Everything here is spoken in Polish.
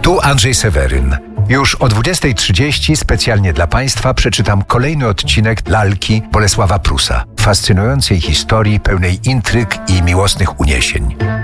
Tu Andrzej Seweryn. Już o 20:30 specjalnie dla Państwa przeczytam kolejny odcinek Lalki Bolesława Prusa. Fascynującej historii pełnej intryg i miłosnych uniesień.